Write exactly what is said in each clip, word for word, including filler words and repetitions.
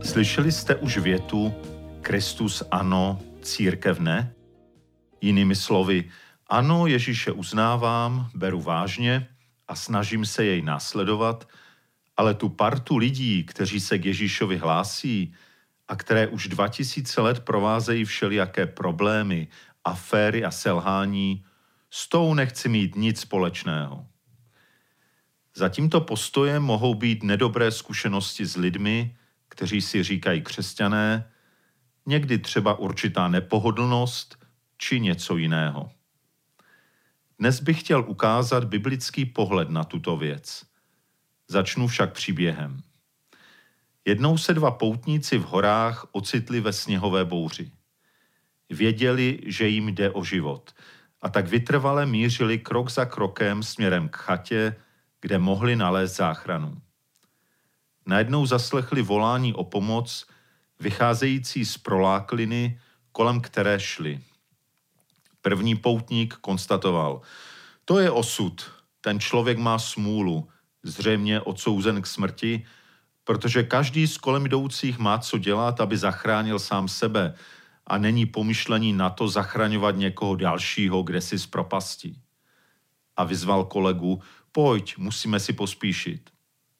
Slyšeli jste už větu Kristus ano, církev ne? Jinými slovy, ano, Ježíše uznávám, beru vážně a snažím se jej následovat, ale tu partu lidí, kteří se k Ježíšovi hlásí a které už dva tisíce let provázejí všelijaké problémy, aféry a selhání, s tou nechci mít nic společného. Za tímto postojem mohou být nedobré zkušenosti s lidmi, kteří si říkají křesťané, někdy třeba určitá nepohodlnost či něco jiného. Dnes bych chtěl ukázat biblický pohled na tuto věc. Začnu však příběhem. Jednou se dva poutníci v horách ocitli ve sněhové bouři. Věděli, že jim jde o život, a tak vytrvale mířili krok za krokem směrem k chatě, kde mohli nalézt záchranu. Najednou zaslechli volání o pomoc, vycházející z prolákliny, kolem které šli. První poutník konstatoval, to je osud, ten člověk má smůlu, zřejmě odsouzen k smrti, protože každý z kolem jdoucích má co dělat, aby zachránil sám sebe a není pomyšlení na to zachraňovat někoho dalšího kdesi z propasti. A vyzval kolegu, pojď, musíme si pospíšit.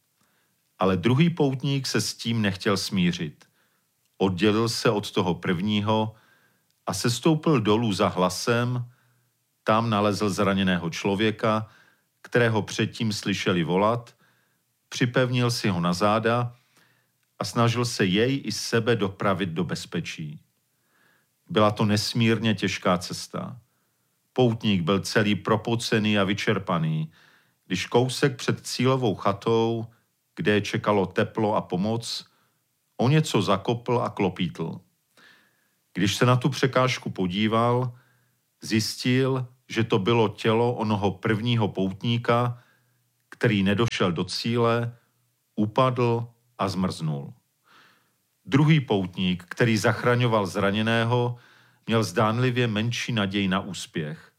Ale druhý poutník se s tím nechtěl smířit. Oddělil se od toho prvního a sestoupil dolů za hlasem, tam nalezl zraněného člověka, kterého předtím slyšeli volat, připevnil si ho na záda a snažil se jej i sebe dopravit do bezpečí. Byla to nesmírně těžká cesta. Poutník byl celý propocený a vyčerpaný, když kousek před cílovou chatou, kde je čekalo teplo a pomoc, o něco zakopl a klopítl. Když se na tu překážku podíval, zjistil, že to bylo tělo onoho prvního poutníka, který nedošel do cíle, upadl a zmrznul. Druhý poutník, který zachraňoval zraněného, měl zdánlivě menší naději na úspěch.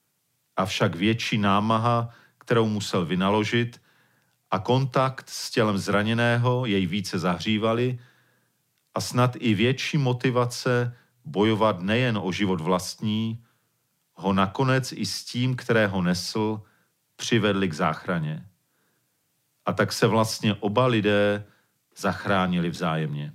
Avšak větší námaha, kterou musel vynaložit, a kontakt s tělem zraněného jej více zahřívali a snad i větší motivace bojovat nejen o život vlastní, ho nakonec i s tím, kterého nesl, přivedli k záchraně. A tak se vlastně oba lidé zachránili vzájemně.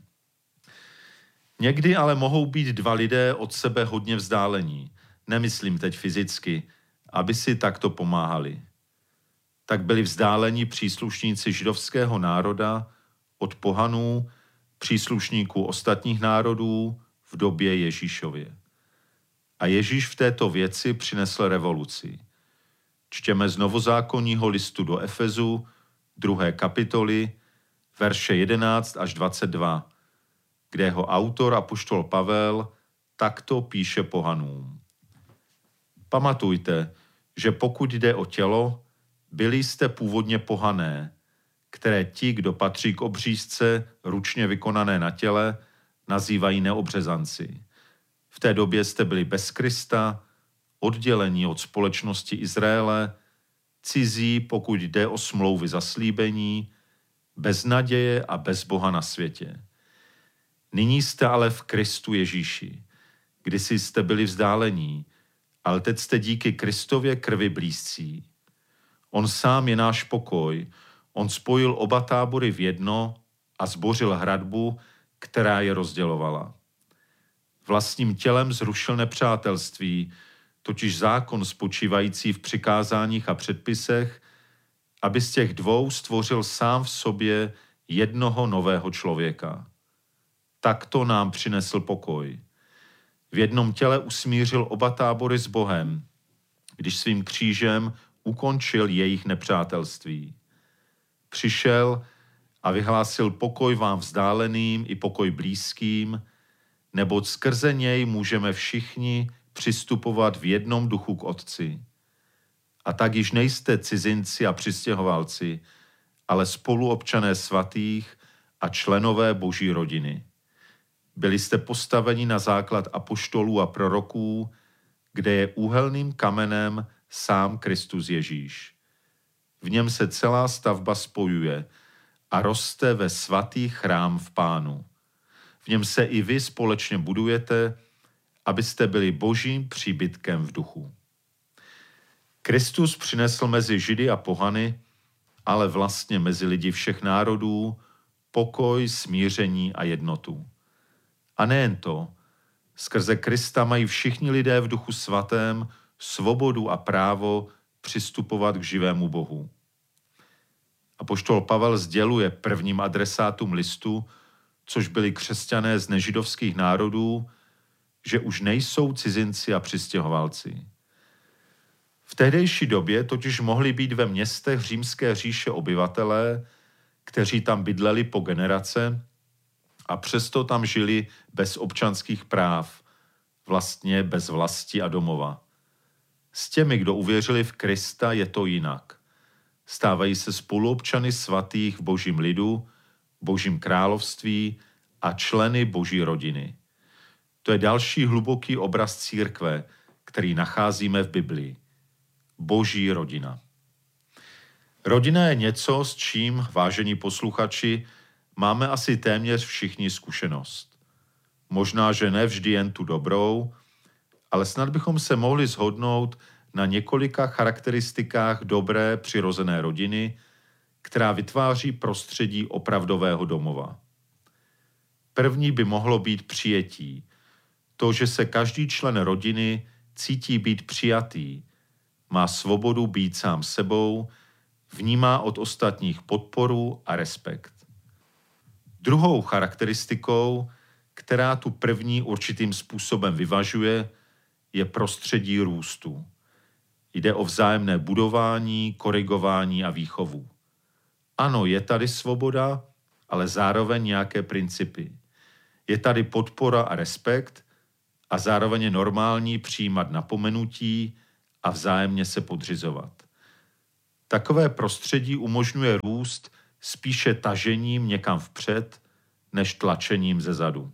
Někdy ale mohou být dva lidé od sebe hodně vzdálení, nemyslím teď fyzicky, aby si takto pomáhali. Tak byli vzdáleni příslušníci židovského národa od pohanů, příslušníků ostatních národů v době Ježíšově. A Ježíš v této věci přinesl revoluci. Čtěme z novozákonního listu do Efezu, druhé kapitoly, verše jedenáct až dvacet dva, kde jeho autor apoštol Pavel takto píše pohanům. Pamatujte, že pokud jde o tělo, byli jste původně pohané, které ti, kdo patří k obřízce ručně vykonané na těle, nazývají neobřezanci. V té době jste byli bez Krista, oddělení od společnosti Izraele, cizí, pokud jde o smlouvy zaslíbení, bez naděje a bez Boha na světě. Nyní jste ale v Kristu Ježíši. Kdysi jste byli vzdálení, ale teď jste díky Kristově krvi blízcí. On sám je náš pokoj, on spojil oba tábory v jedno a zbořil hradbu, která je rozdělovala. Vlastním tělem zrušil nepřátelství, totiž zákon spočívající v přikázáních a předpisech, aby z těch dvou stvořil sám v sobě jednoho nového člověka. Takto nám přinesl pokoj. V jednom těle usmířil oba tábory s Bohem, když svým křížem ukončil jejich nepřátelství. Přišel a vyhlásil pokoj vám vzdáleným i pokoj blízkým, neboť skrze něj můžeme všichni přistupovat v jednom duchu k Otci. A tak již nejste cizinci a přistěhovalci, ale spoluobčané svatých a členové Boží rodiny. Byli jste postaveni na základ apoštolů a proroků, kde je úhelným kamenem sám Kristus Ježíš. V něm se celá stavba spojuje a roste ve svatý chrám v Pánu. v něm se i vy společně budujete, abyste byli božím příbytkem v duchu. Kristus přinesl mezi Židy a pohany, ale vlastně mezi lidi všech národů, pokoj, smíření a jednotu. A nejen to, skrze Krista mají všichni lidé v duchu svatém svobodu a právo přistupovat k živému Bohu. Apoštol Pavel sděluje prvním adresátům listu, což byli křesťané z nežidovských národů, že už nejsou cizinci a přistěhovalci. V tehdejší době totiž mohli být ve městech římské říše obyvatelé, kteří tam bydleli po generace a přesto tam žili bez občanských práv, vlastně bez vlasti a domova. S těmi, kdo uvěřili v Krista, je to jinak. Stávají se spoluobčany svatých v božím lidu, božím království a členy boží rodiny. To je další hluboký obraz církve, který nacházíme v Biblii. Boží rodina. Rodina je něco, s čím, vážení posluchači, máme asi téměř všichni zkušenost. Možná, že ne vždy jen tu dobrou, ale snad bychom se mohli shodnout na několika charakteristikách dobré přirozené rodiny, která vytváří prostředí opravdového domova. První by mohlo být přijetí. To, že se každý člen rodiny cítí být přijatý, má svobodu být sám sebou, vnímá od ostatních podporu a respekt. Druhou charakteristikou, která tu první určitým způsobem vyvažuje, je prostředí růstu. Jde o vzájemné budování, korigování a výchovu. Ano, je tady svoboda, ale zároveň nějaké principy. Je tady podpora a respekt a zároveň je normální přijímat napomenutí a vzájemně se podřizovat. Takové prostředí umožňuje růst spíše tažením někam vpřed, než tlačením zezadu.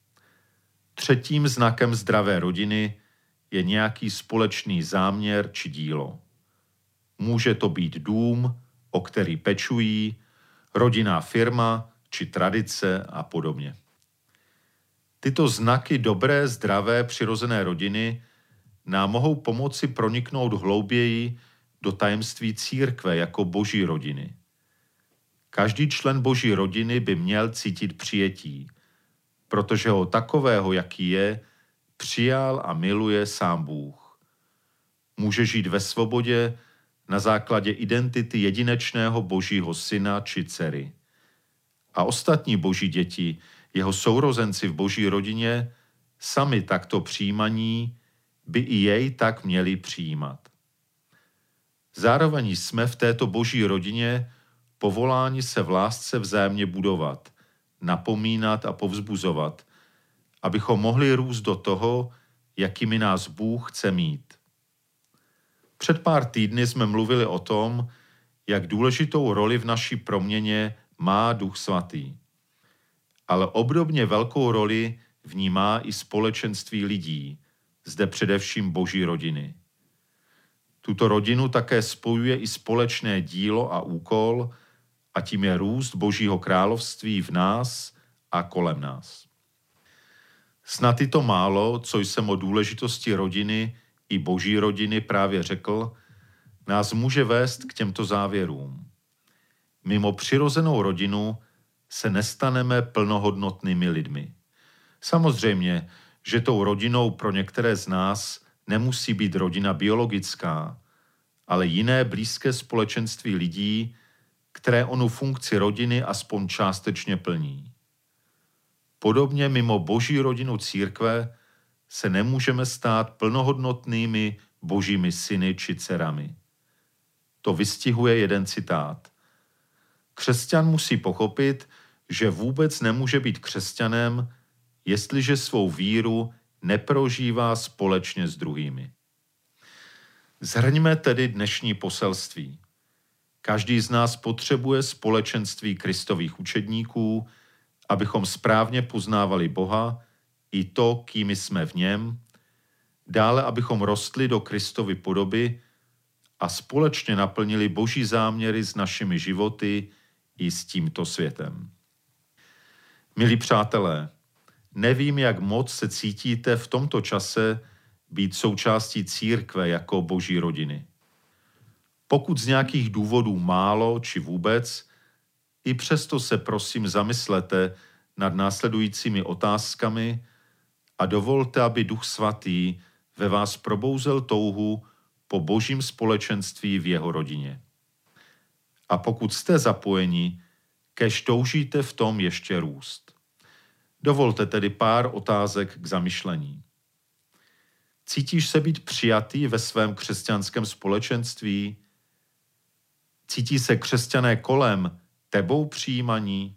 Třetím znakem zdravé rodiny je nějaký společný záměr či dílo. Může to být dům, o který pečují, rodinná firma či tradice a podobně. Tyto znaky dobré, zdravé, přirozené rodiny nám mohou pomoci proniknout hlouběji do tajemství církve jako boží rodiny. Každý člen boží rodiny by měl cítit přijetí, protože ho takového, jaký je, přijal a miluje sám Bůh. Může žít ve svobodě na základě identity jedinečného božího syna či dcery. A ostatní boží děti, jeho sourozenci v boží rodině, sami takto přijímaní, by i jej tak měli přijímat. Zároveň jsme v této boží rodině povoláni se v lásce vzájemně budovat, napomínat a povzbuzovat, abychom mohli růst do toho, jakými nás Bůh chce mít. Před pár týdny jsme mluvili o tom, jak důležitou roli v naší proměně má Duch Svatý. Ale obdobně velkou roli v ní má i společenství lidí, zde především boží rodiny. Tuto rodinu také spojuje i společné dílo a úkol, a tím je růst božího království v nás a kolem nás. Snad i to málo, co jsem o důležitosti rodiny i boží rodiny právě řekl, nás může vést k těmto závěrům. Mimo přirozenou rodinu se nestaneme plnohodnotnými lidmi. Samozřejmě, že tou rodinou pro některé z nás nemusí být rodina biologická, ale jiné blízké společenství lidí, které onu funkci rodiny aspoň částečně plní. Podobně mimo boží rodinu církve se nemůžeme stát plnohodnotnými božími syny či dcerami. To vystihuje jeden citát. Křesťan musí pochopit, že vůbec nemůže být křesťanem, jestliže svou víru neprožívá společně s druhými. Zhrňme tedy dnešní poselství. Každý z nás potřebuje společenství Kristových učedníků, abychom správně poznávali Boha i to, kým jsme v něm, dále abychom rostli do Kristovy podoby a společně naplnili boží záměry s našimi životy i s tímto světem. Milí přátelé, nevím, jak moc se cítíte v tomto čase být součástí církve jako boží rodiny. Pokud z nějakých důvodů málo či vůbec, i přesto se prosím zamyslete nad následujícími otázkami a dovolte, aby Duch Svatý ve vás probouzel touhu po božím společenství v jeho rodině. A pokud jste zapojeni, kéž toužíte v tom ještě růst. Dovolte tedy pár otázek k zamyšlení. Cítíš se být přijatý ve svém křesťanském společenství? Cítí se křesťané kolem tebou přijímaní?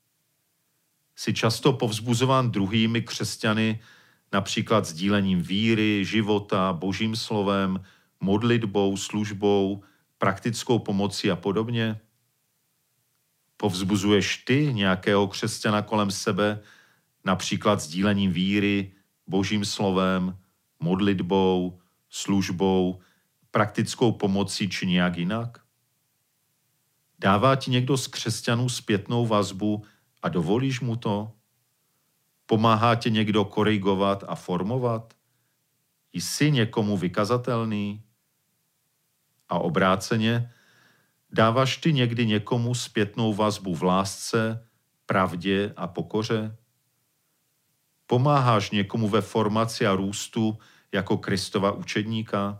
Jsi často povzbuzován druhými křesťany, například sdílením víry, života, božím slovem, modlitbou, službou, praktickou pomocí a podobně? Povzbuzuješ ty nějakého křesťana kolem sebe, například sdílením víry, božím slovem, modlitbou, službou, praktickou pomocí či nějak jinak? Dává ti někdo z křesťanů zpětnou vazbu a dovolíš mu to? Pomáhá tě někdo korigovat a formovat? Jsi někomu vykazatelný? A obráceně, dáváš ty někdy někomu zpětnou vazbu v lásce, pravdě a pokoře? Pomáháš někomu ve formaci a růstu jako Kristova učedníka?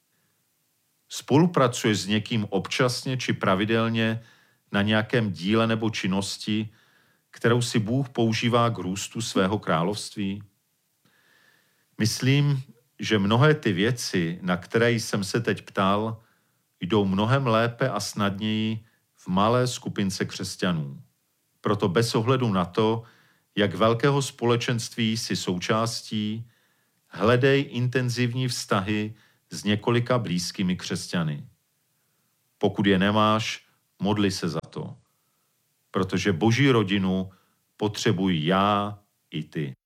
Spolupracuješ s někým občasně či pravidelně na nějakém díle nebo činnosti, kterou si Bůh používá k růstu svého království? Myslím, že mnohé ty věci, na které jsem se teď ptal, jdou mnohem lépe a snadněji v malé skupince křesťanů. Proto bez ohledu na to, jak velkého společenství jsi součástí, hledej intenzivní vztahy s několika blízkými křesťany. Pokud je nemáš, modli se za to, protože boží rodinu potřebuji já i ty.